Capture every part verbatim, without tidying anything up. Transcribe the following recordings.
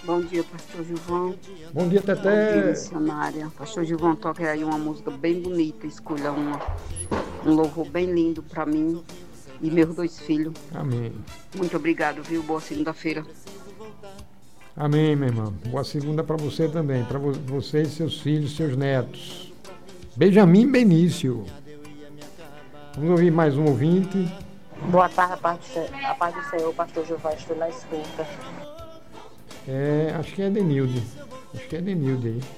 Bom dia, pastor Gilvão. Bom dia, Teté. Bom dia, missionária. Pastor Gilvão, toca aí uma música bem bonita, escolha uma, um louvor bem lindo para mim e meus dois filhos. Amém. Muito obrigado, viu? Boa segunda-feira. Amém, minha irmã. Boa segunda para você também, para vo- você e seus filhos, seus netos. Benjamin Benício. Vamos ouvir mais um ouvinte. Boa tarde, a paz do Senhor, a paz do Senhor, pastor Gilvão, estou na escuta. É, acho que é Denilde. Acho que é Denilde aí.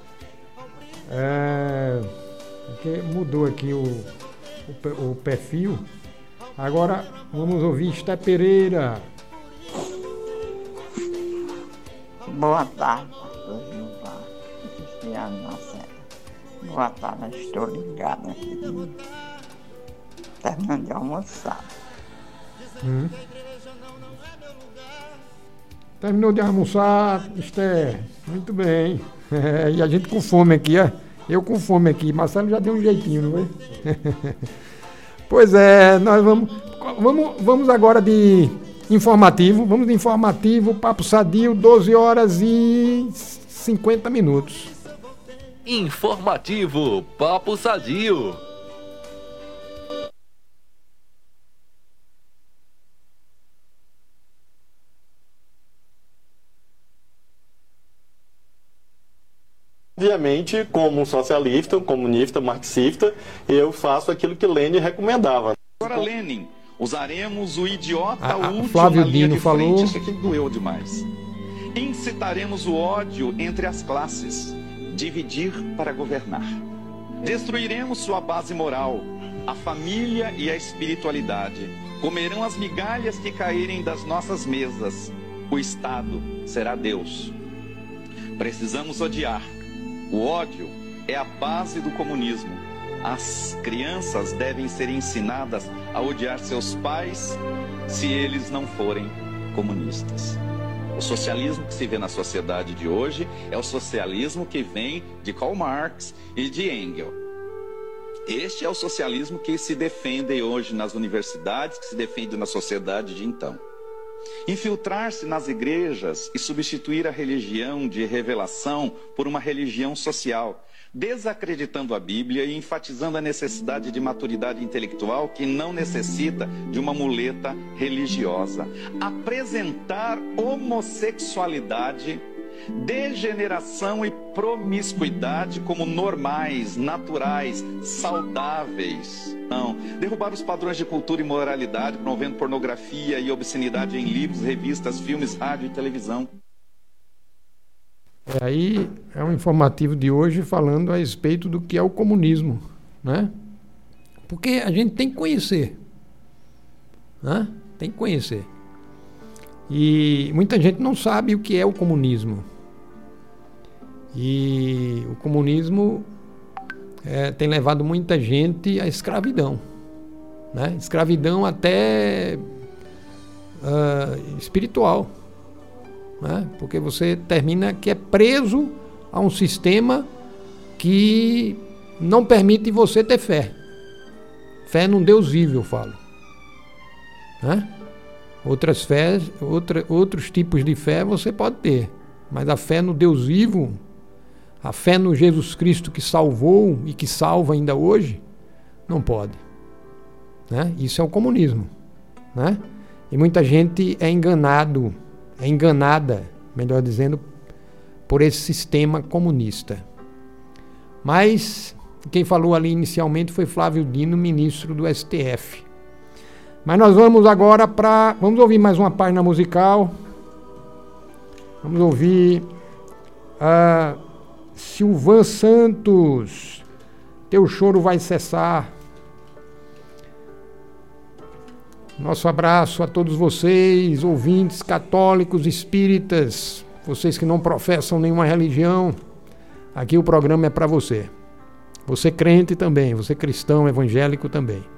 É, porque mudou aqui o, o, pe- o perfil. Agora vamos ouvir Esté Pereira. Boa tarde, pastor Gilvão. Cristiano Marcelo. Boa tarde, estou ligado aqui. Terminando de almoçar. Hum. Terminou de almoçar, Esther? Muito bem. É, e a gente com fome aqui, ó. Eu com fome aqui. Marcelo já deu um jeitinho, não foi? Pois é, nós vamos, vamos, vamos agora de informativo. Vamos de informativo, Papo Sadio, doze horas e cinquenta minutos. Informativo Papo Sadio. Obviamente, como um socialista, um comunista, um marxista, eu faço aquilo que Lenin recomendava. Agora, Lenin, usaremos o idiota A- a- útil Flávio na linha Dino de falou. frente. Isso aqui doeu demais. Incitaremos o ódio entre as classes. Dividir para governar. Destruiremos sua base moral, a família e a espiritualidade. Comerão as migalhas que caírem das nossas mesas. O Estado será Deus. Precisamos odiar. O ódio é a base do comunismo. As crianças devem ser ensinadas a odiar seus pais se eles não forem comunistas. O socialismo que se vê na sociedade de hoje é o socialismo que vem de Karl Marx e de Engels. Este é o socialismo que se defende hoje nas universidades, que se defende na sociedade de então. Infiltrar-se nas igrejas e substituir a religião de revelação por uma religião social, desacreditando a Bíblia e enfatizando a necessidade de maturidade intelectual que não necessita de uma muleta religiosa. Apresentar homossexualidade, degeneração e promiscuidade como normais, naturais, saudáveis. Não. Derrubar os padrões de cultura e moralidade, promovendo pornografia e obscenidade em livros, revistas, filmes, rádio e televisão. É, aí é um informativo de hoje falando a respeito do que é o comunismo, né? Porque a gente tem que conhecer, né? Tem que conhecer. E muita gente não sabe o que é o comunismo. E o comunismo é, tem levado muita gente à escravidão, né? Escravidão até uh, espiritual, né? Porque você termina que é preso a um sistema que não permite você ter fé. Fé num Deus vivo, eu falo, né? Outras fés, outra, outros tipos de fé você pode ter, mas a fé no Deus vivo, a fé no Jesus Cristo que salvou e que salva ainda hoje, não pode, né? Isso é o comunismo, né? E muita gente é enganado, é enganada, melhor dizendo, por esse sistema comunista. Mas quem falou ali inicialmente foi Flávio Dino, ministro do S T F. Mas nós vamos agora para... Vamos ouvir mais uma página musical. Vamos ouvir a Silvan Santos. Teu choro vai cessar. Nosso abraço a todos vocês, ouvintes católicos, espíritas, vocês que não professam nenhuma religião. Aqui o programa é para você. Você crente também, você cristão, evangélico também.